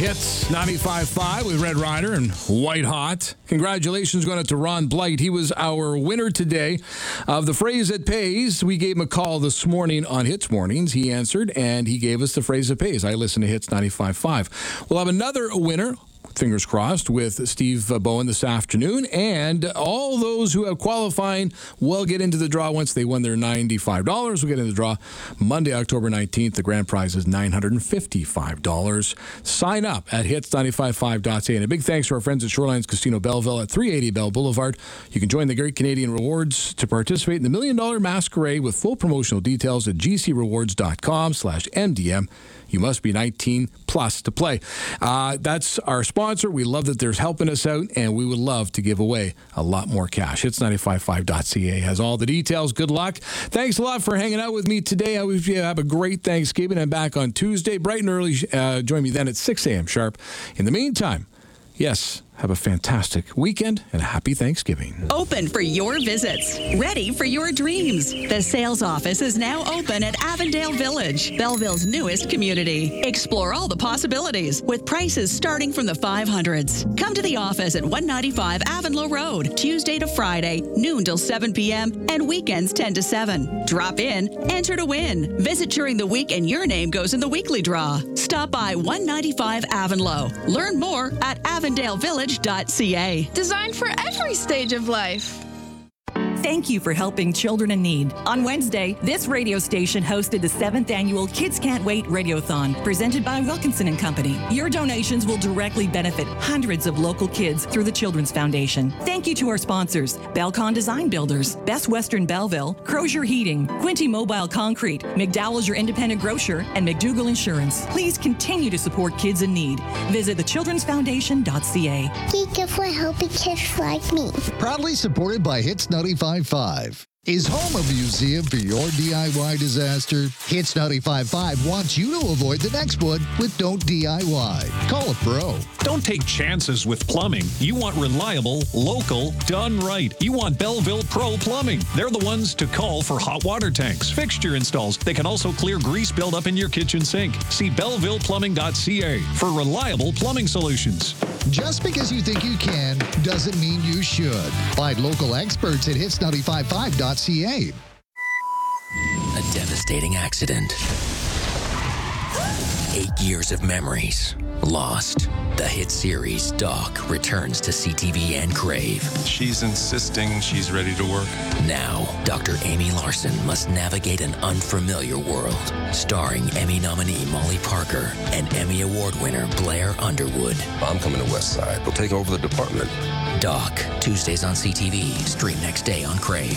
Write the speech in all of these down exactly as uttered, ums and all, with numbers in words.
Hits ninety-five point five with Red Rider and White Hot. Congratulations going out to Ron Blight. He was our winner today of the phrase that pays. We gave him a call this morning on Hits Mornings. He answered, and he gave us the phrase that pays. I listen to Hits ninety-five point five. We'll have another winner, fingers crossed, with Steve Bowen this afternoon. And all those who have qualifying will get into the draw once they win their ninety-five dollars. We'll get into the draw Monday, October nineteenth. The grand prize is nine hundred fifty-five dollars. Sign up at hits nine five five dot c a. And a big thanks to our friends at Shorelines Casino Belleville at three eighty Bell Boulevard. You can join the Great Canadian Rewards to participate in the Million Dollar Masquerade with full promotional details at g c rewards dot com slash m d m. You must be nineteen plus to play. Uh, that's our sponsor. We love that they're helping us out, and we would love to give away a lot more cash. Hits nine five five dot c a has all the details. Good luck. Thanks a lot for hanging out with me today. I hope you have a great Thanksgiving. I'm back on Tuesday, bright and early. Uh, join me then at six a.m. sharp. In the meantime, yes, have a fantastic weekend and a happy Thanksgiving. Open for your visits. Ready for your dreams. The sales office is now open at Avondale Village, Belleville's newest community. Explore all the possibilities with prices starting from the five hundreds. Come to the office at one ninety-five Avonlow Road, Tuesday to Friday, noon till seven p.m. and weekends ten to seven. Drop in, enter to win. Visit during the week and your name goes in the weekly draw. Stop by one ninety-five Avonlow. Learn more at avondale village dot c a. Designed for every stage of life. Thank you for helping children in need. On Wednesday, this radio station hosted the seventh annual Kids Can't Wait Radiothon, presented by Wilkinson and Company. Your donations will directly benefit hundreds of local kids through the Children's Foundation. Thank you to our sponsors, Belcon Design Builders, Best Western Belleville, Crozier Heating, Quinty Mobile Concrete, McDowell's Your Independent Grocer, and McDougall Insurance. Please continue to support kids in need. Visit the children's foundation dot c a. Thank you for helping kids like me. Proudly supported by Hits ninety-five point five. Is home a museum for your D I Y disaster? Hits ninety-five point five wants you to avoid the next one with Don't D I Y. Call a pro. Don't take chances with plumbing. You want reliable, local, done right. You want Belleville Pro Plumbing. They're the ones to call for hot water tanks, fixture installs. They can also clear grease buildup in your kitchen sink. See belleville plumbing dot c a for reliable plumbing solutions. Just because you think you can doesn't mean you should. Find local experts at hits ninety-five point five dot c a. A devastating accident. Eight years of memories lost. The hit series Doc returns to C T V and Crave. She's insisting she's ready to work. Now, Doctor Amy Larson must navigate an unfamiliar world. Starring Emmy nominee Molly Parker and Emmy Award winner Blair Underwood. I'm coming to West Side. We'll take over the department. Doc, Tuesdays on C T V. Stream next day on Crave.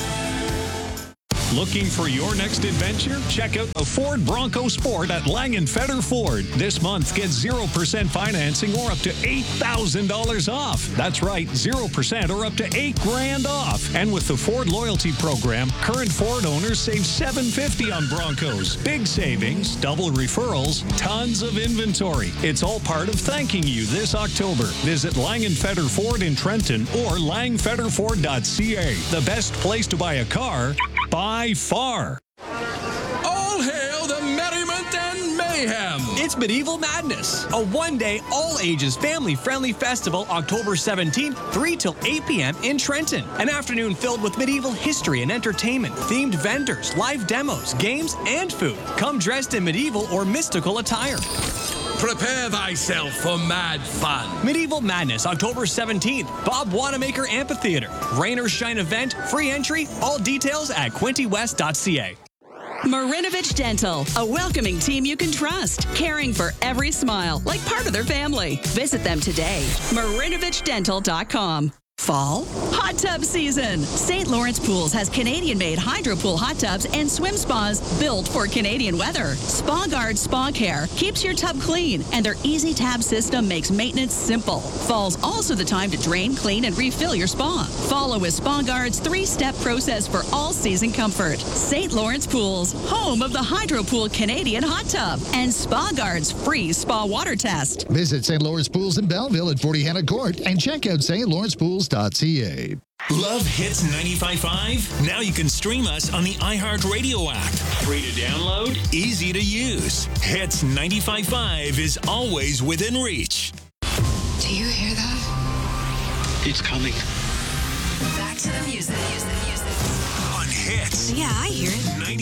Looking for your next adventure? Check out a Ford Bronco Sport at Langenfetter Ford. This month, get zero percent financing or up to eight thousand dollars off. That's right, zero percent or up to eight grand off. And with the Ford Loyalty Program, current Ford owners save seven hundred fifty dollars on Broncos. Big savings, double referrals, tons of inventory. It's all part of thanking you this October. Visit Langenfetter Ford in Trenton or langfetter ford dot c a. The best place to buy a car by far. All hail the merriment and mayhem. It's Medieval Madness, a one-day, all-ages, family-friendly festival October seventeenth, three till eight p.m. in Trenton. An afternoon filled with medieval history and entertainment, themed vendors, live demos, games, and food. Come dressed in medieval or mystical attire. Prepare thyself for mad fun. Medieval Madness, October seventeenth, Bob Wanamaker Amphitheater. Rain or shine event, free entry, all details at quinty west dot c a. Marinovich Dental, a welcoming team you can trust, caring for every smile like part of their family. Visit them today. marinovich dental dot com. Fall? Hot tub season. Saint Lawrence Pools has Canadian-made hydro pool hot tubs and swim spas built for Canadian weather. Spa Guard Spa Care keeps your tub clean, and their easy tab system makes maintenance simple. Fall's also the time to drain, clean, and refill your spa. Follow with Spa Guard's three-step process for all-season comfort. Saint Lawrence Pools, home of the Hydro Pool Canadian hot tub, and Spa Guard's free spa water test. Visit Saint Lawrence Pools in Belleville at forty Hannah Court and check out st lawrence pools dot c a. Love Hits ninety-five point five? Now you can stream us on the iHeartRadio app. Free to download, easy to use. Hits ninety-five point five is always within reach. Do you hear that? It's coming. Back to the music. music, music. On Hits. Yeah, I hear it.